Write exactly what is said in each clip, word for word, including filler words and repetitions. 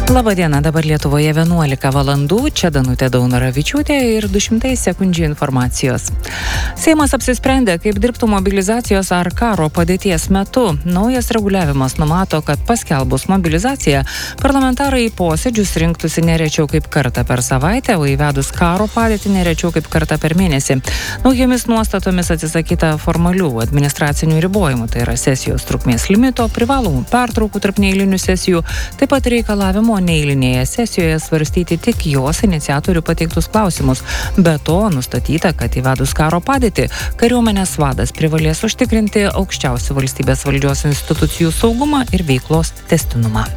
Labadiena, dabar Lietuvoje vienuolika valandų, čia Danutė Daunoravičiūtė ir du šimtai sekundžių informacijos. Seimas apsisprendė, kaip dirbtų mobilizacijos ar karo padėties metu. Naujas reguliavimas numato, kad paskelbus mobilizaciją, parlamentarai į posėdžius rinktųsi nerečiau kaip kartą per savaitę, o įvedus karo padėtį nerečiau kaip kartą per mėnesį. Naujomis nuostatomis atsisakyta formalių administracinių ribojimų, tai yra sesijos trukmės limito, privalomų pertraukų tarp neeilinių sesijų, taip pat reikalavimo neeilinėje sesijoje svarstyti tik jos iniciatorių pateiktus klausimus. Be to, nustatyta, kad įvedus karo padėtį, kariuomenės vadas privalės užtikrinti aukščiausių valstybės valdžios institucijų saugumą ir veiklos tęstinumą.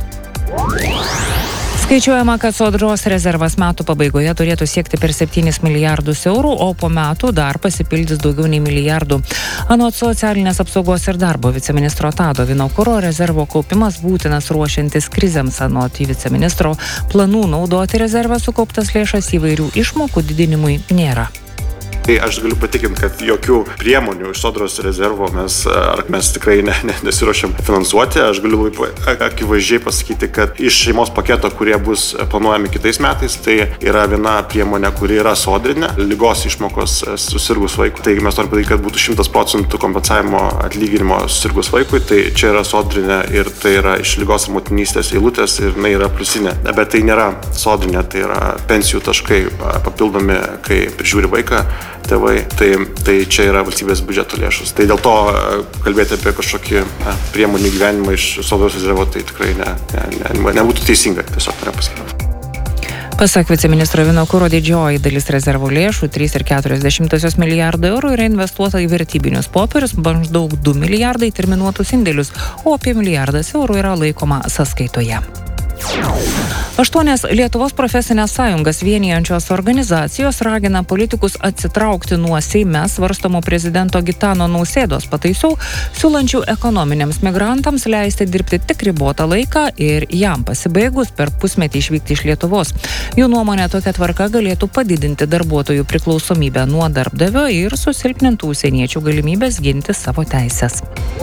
Skaičiuojama, kad Sodros rezervas metų pabaigoje turėtų siekti per septynis milijardus eurų, o po metų dar pasipildys daugiau nei milijardų. Anot socialinės apsaugos ir darbo viceministro Tado Vinokurų rezervo kaupimas būtinas ruošiantis krizėms. Anot viceministro planų naudoti rezervą sukauptas lėšas įvairių išmokų didinimui nėra. Tai aš galiu patikinti, kad jokių priemonių iš Sodros rezervo mes, ar mes tikrai ne, ne, nesiruošiam finansuoti. Aš galiu akivaizdžiai pasakyti, kad iš šeimos paketo, kurie bus planuojami kitais metais, tai yra viena priemonė, kuri yra sodrinė, ligos išmokos susirgus vaikui. Taigi mes norime padaryti, kad būtų šimtas procentų kompensavimo atlyginimo susirgus vaikui. Tai čia yra sodrinė ir tai yra iš ligos ir motinystės eilutės ir jinai yra pliusinė. Bet tai nėra sodrinė, tai yra pensijų taškai papildomi, kai prižiūri vaiką tėvai, tai, tai čia yra valstybės biudžeto lėšos. Tai dėl to kalbėti apie kažkokį na, priemonių gyvenimą iš Sodros rezervo, tai tikrai ne, ne, ne, nebūtų teisinga, tiesiog nepasakyti. Pasak viceministro Vinokuro, didžioji dalis rezervo lėšų, trys ir keturios dešimtosios milijardo eurų, yra investuota į vertybinius popierius, maždaug du milijardai terminuotus indėlius, o apie milijardas eurų yra laikoma sąskaitoje. Aštuonias Lietuvos profesinės sąjungas vienijančios organizacijos ragina politikus atsitraukti nuo Seime svarstomo prezidento Gitano Nausėdos pataisų, siūlančių ekonominiams migrantams leisti dirbti tik ribotą laiką ir jam pasibaigus per pusmetį išvykti iš Lietuvos. Jų nuomonė, tokia tvarka galėtų padidinti darbuotojų priklausomybę nuo darbdavio ir susilpnintų užsieniečių galimybės ginti savo teises.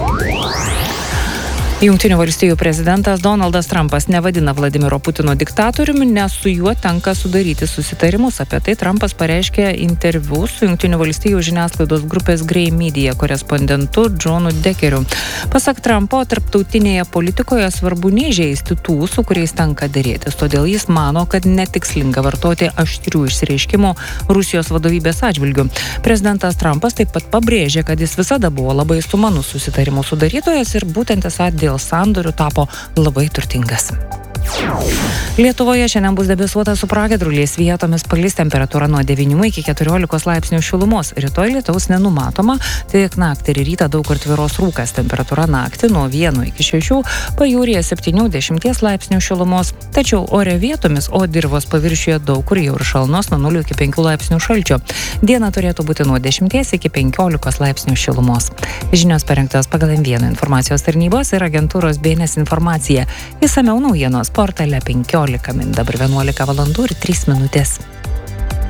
Jungtinių valstijų prezidentas Donaldas Trumpas nevadina Vladimiro Putino diktatoriumi, nes su juo tenka sudaryti susitarimus. Apie tai Trumpas pareiškė interviu su Jungtinių valstijų žiniasklaidos grupės Grey Media korespondentu Johnu Dekeriu. Pasak Trumpo, tarptautinėje politikoje svarbu neįžeisti tų, su kuriais tenka derėtis. Todėl jis mano, kad netikslinga vartoti aštrių išsireiškimų Rusijos vadovybės atžvilgių. Prezidentas Trumpas taip pat pabrėžė, kad jis visada buvo labai sumanus susitarimų sudarytojas ir būtent esą dėl sandorių tapo labai turtingas. Lietuvoje šiandien bus debesuota su pragiedruliais, vietomis palis temperatūra nuo devynių iki keturiolikos laipsnių šilumos. Rytoj lietaus nenumatoma, tik naktį ir rytą daug kur tvyros rūkas. Temperatūra naktį nuo vieno iki šešių, pajūryje septynių dešimties laipsnių šilumos. Tačiau ore vietomis, o dirvos paviršiuje daug kur jau ir šalnos nuo nulio iki penkių laipsnių šalčio. Diena turėtų būti nuo dešimties iki penkiolikos laipsnių šilumos. Žinios parengtos pagal M vieną informacijos tarnybos ir agentūros B N S informacija. Išsamiau naujienos portale penkiolika min. Dabar vienuolika valandų ir trys minutės.